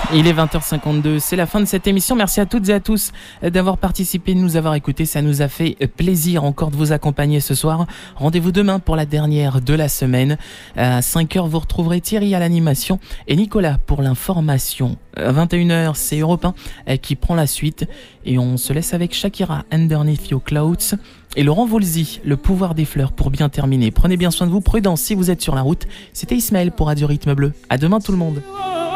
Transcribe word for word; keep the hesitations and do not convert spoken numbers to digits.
Il est vingt heures cinquante-deux, c'est la fin de cette émission. Merci à toutes et à tous d'avoir participé, de nous avoir écoutés. Ça nous a fait plaisir encore de vous accompagner ce soir. Rendez-vous demain pour la dernière de la semaine. À cinq heures, vous retrouverez Thierry à l'animation et Nicolas pour l'information. À vingt et une heures, c'est Europe un qui prend la suite. Et on se laisse avec Shakira, Underneath Your Clouds. Et Laurent Voulzy, Le pouvoir des fleurs pour bien terminer. Prenez bien soin de vous, prudence si vous êtes sur la route. C'était Ismaël pour Radio Rythme Bleu. À demain tout le monde.